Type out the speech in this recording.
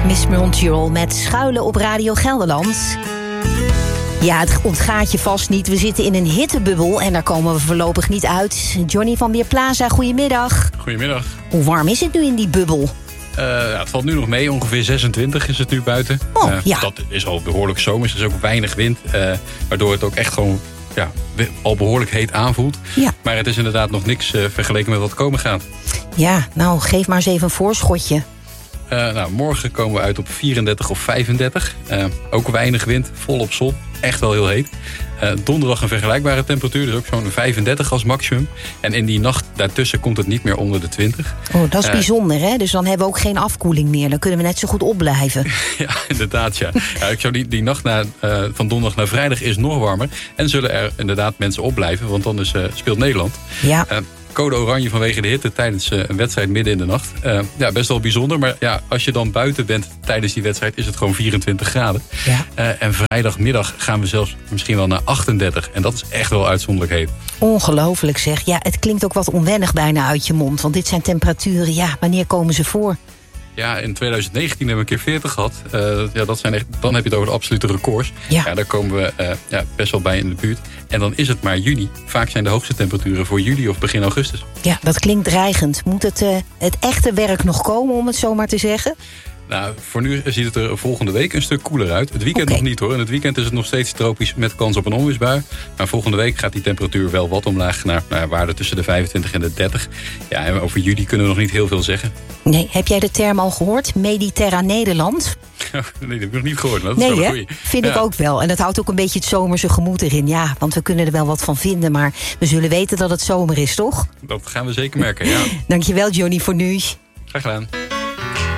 Miss Montreal met Schuilen op Radio Gelderland. Ja, het ontgaat je vast niet. We zitten in een hittebubbel en daar komen we voorlopig niet uit. Johnny van Weerplaza, goedemiddag. Goedemiddag. Hoe warm is het nu in die bubbel? Het valt nu nog mee, ongeveer 26 is het nu buiten. Ja. Dat is al behoorlijk zomers, er is ook weinig wind. Waardoor het ook echt gewoon al behoorlijk heet aanvoelt. Ja. Maar het is inderdaad nog niks vergeleken met wat komen gaat. Ja, nou, geef maar eens even een voorschotje. Morgen komen we uit op 34 of 35. Ook weinig wind, volop zon. Echt wel heel heet. Donderdag een vergelijkbare temperatuur, dus ook zo'n 35 als maximum. En in die nacht daartussen komt het niet meer onder de 20. Oh, dat is bijzonder, hè? Dus dan hebben we ook geen afkoeling meer. Dan kunnen we net zo goed opblijven. Ja, inderdaad, ja. Ik zou die nacht van donderdag naar vrijdag is nog warmer. En zullen er inderdaad mensen opblijven, want dan speelt Nederland. Ja. Code oranje vanwege de hitte tijdens een wedstrijd midden in de nacht. Best wel bijzonder, maar als je dan buiten bent tijdens die wedstrijd is het gewoon 24 graden. Ja. En vrijdagmiddag gaan we zelfs misschien wel naar 38. En dat is echt wel uitzonderlijk heet. Ongelooflijk zeg. Ja, het klinkt ook wat onwennig bijna uit je mond. Want dit zijn temperaturen, wanneer komen ze voor? Ja, in 2019 hebben we een keer 40 gehad. Dat zijn echt, dan heb je het over de absolute records. Ja. Daar komen we best wel bij in de buurt. En dan is het maar juni. Vaak zijn de hoogste temperaturen voor juli of begin augustus. Ja, dat klinkt dreigend. Moet het echte werk nog komen, om het zo maar te zeggen? Nou, voor nu ziet het er volgende week een stuk koeler uit. Het weekend nog niet hoor. In het weekend is het nog steeds tropisch met kans op een onweersbui. Maar volgende week gaat die temperatuur wel wat omlaag naar waarde tussen de 25 en de 30. Ja, en over juli kunnen we nog niet heel veel zeggen. Nee, heb jij de term al gehoord? Mediterraan Nederland? Nee, dat heb ik nog niet gehoord. Dat is nee, wel een hè? goeie. Vind ik ook wel. En dat houdt ook een beetje het zomerse gemoed erin. Ja, want we kunnen er wel wat van vinden. Maar we zullen weten dat het zomer is, toch? Dat gaan we zeker merken, ja. Dankjewel, Johnny, voor nu. Graag gedaan.